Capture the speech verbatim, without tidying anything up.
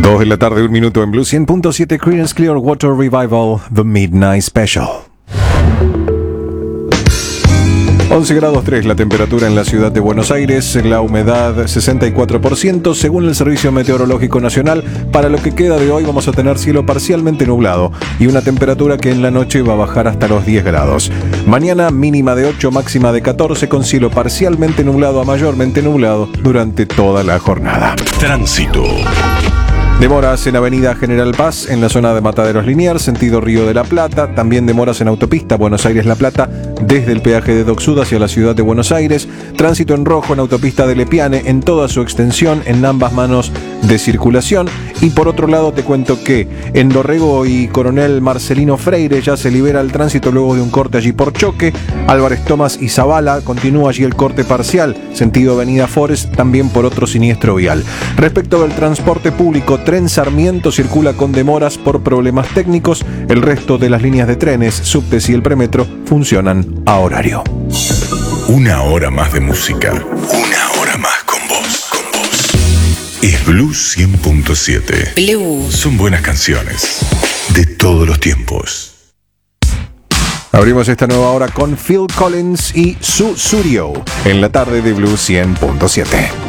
dos de la tarde, un minuto en Blue cien punto siete, Creedence Clearwater Revival, The Midnight Special. once grados tres la temperatura en la ciudad de Buenos Aires, la humedad sesenta y cuatro por ciento según el Servicio Meteorológico Nacional. Para lo que queda de hoy vamos a tener cielo parcialmente nublado y una temperatura que en la noche va a bajar hasta los diez grados. Mañana mínima de ocho, máxima de catorce, con cielo parcialmente nublado a mayormente nublado durante toda la jornada. Tránsito. Demoras en Avenida General Paz, en la zona de Mataderos Liniers, sentido Río de la Plata. También demoras en autopista Buenos Aires-La Plata, desde el peaje de Dock Sud hacia la ciudad de Buenos Aires. Tránsito en rojo en autopista de Lepiane, en toda su extensión, en ambas manos de circulación. Y por otro lado te cuento que en Dorrego y Coronel Marcelino Freire ya se libera el tránsito luego de un corte allí por choque. Álvarez Tomás y Zavala continúa allí el corte parcial, sentido Avenida Forest, también por otro siniestro vial. Respecto del transporte público, Tren Sarmiento circula con demoras por problemas técnicos. El resto de las líneas de trenes, subtes y el premetro funcionan a horario. Una hora más de música. Una hora más con vos. Con vos. Es Blue cien punto siete. Blue. Son buenas canciones de todos los tiempos. Abrimos esta nueva hora con Phil Collins y Su Studio en la tarde de Blue cien punto siete.